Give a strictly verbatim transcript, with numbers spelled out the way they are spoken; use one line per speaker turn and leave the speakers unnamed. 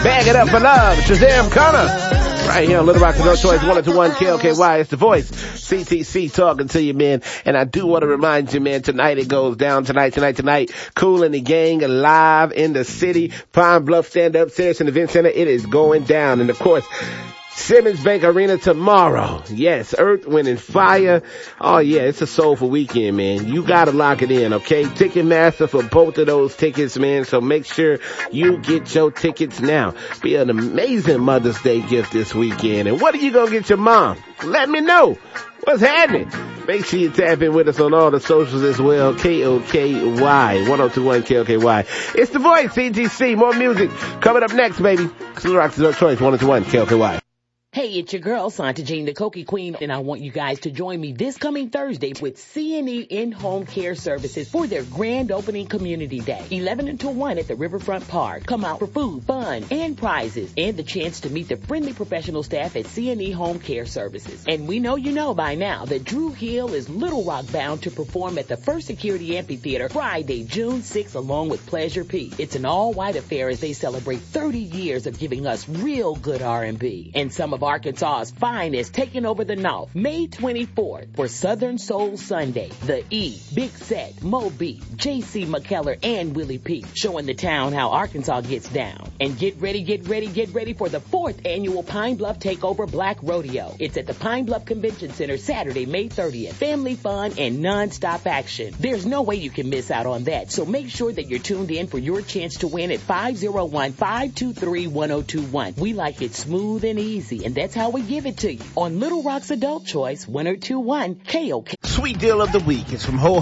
Bag it up for love. Shazam Connor. Right here on Little Rock, No Choice, one oh two one K L K Y. It's the voice. C T C talking to you, man. And I do want to remind you, man, tonight it goes down. Tonight, tonight, tonight. Kool and the Gang live in the city. Pine Bluff Stand Up Saracen Event Center. It is going down. And of course, Simmons Bank Arena tomorrow. Yes, Earth, Wind, and Fire. Oh, yeah, it's a soulful weekend, man. You got to lock it in, okay? Ticketmaster for both of those tickets, man. So make sure you get your tickets now. Be an amazing Mother's Day gift this weekend. And what are you going to get your mom? Let me know. What's happening? Make sure you tap in with us on all the socials as well. K O K Y, one oh two one K O K Y. It's the voice, C T C. More music coming up next, baby. Little Rock's No Choice, one oh two one K O K Y.
Hey, it's your girl, Santa Jean, the Cokie Queen, and I want you guys to join me this coming Thursday with C and E In-Home Care Services for their grand opening community day, eleven until one at the Riverfront Park. Come out for food, fun, and prizes, and the chance to meet the friendly professional staff at C and E Home Care Services. And we know you know by now that Drew Hill is Little Rock bound to perform at the First Security Amphitheater Friday, June sixth, along with Pleasure P. It's an all-white affair as they celebrate thirty years of giving us real good R and B. And some of Arkansas's finest taking over the North, May twenty-fourth for Southern Soul Sunday. The E, Big Set, Mo B, J C McKellar, and Willie P. showing the town how Arkansas gets down. And get ready, get ready, get ready for the fourth annual Pine Bluff Takeover Black Rodeo. It's at the Pine Bluff Convention Center Saturday, May thirtieth. Family fun and non-stop action. There's no way you can miss out on that, so make sure that you're tuned in for your chance to win at five oh one, five two three, one oh two one. We like it smooth and easy, and that's how we give it to you on Little Rock's Adult Choice, one oh two one K O K.
Sweet deal of the week is from Ho